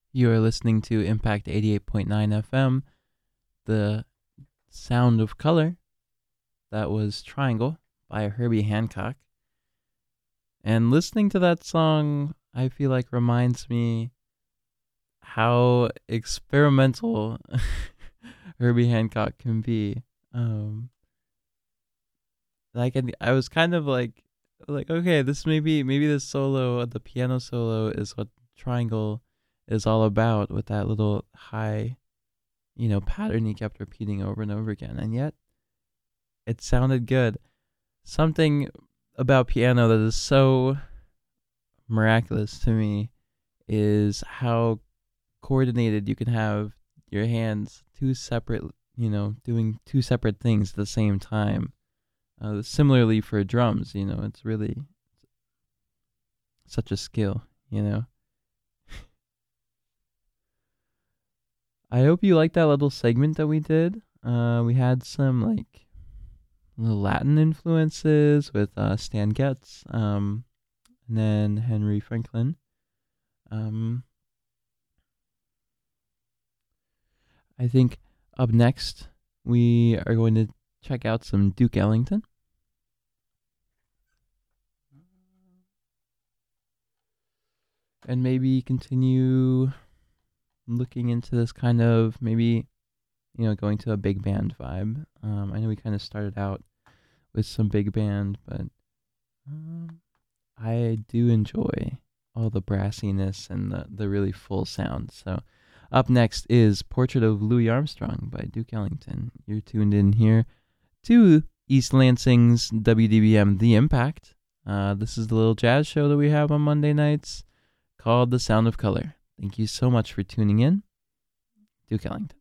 You are listening to Impact 88.9 FM, the sound of color. That was Triangle by Herbie Hancock. And listening to that song, I feel like reminds me how experimental Herbie Hancock can be. I was kind of like okay, this maybe this solo, the piano solo, is what Triangle is all about with that little high, pattern he kept repeating over and over again, and yet it sounded good. Something about piano that is so miraculous to me is how coordinated you can have your hands, two separate, doing two separate things at the same time. Similarly for drums, it's really such a skill. I hope you liked that little segment that we did. We had some little Latin influences with Stan Getz, and then Henry Franklin. I think up next we are going to check out some Duke Ellington. And maybe continue looking into this kind of maybe, going to a big band vibe. I know we kind of started out with some big band, but I do enjoy all the brassiness and the really full sound. So up next is Portrait of Louis Armstrong by Duke Ellington. You're tuned in here to East Lansing's WDBM The Impact. This is the little jazz show that we have on Monday nights called The Sound of Color. Thank you so much for tuning in. Duke Ellington.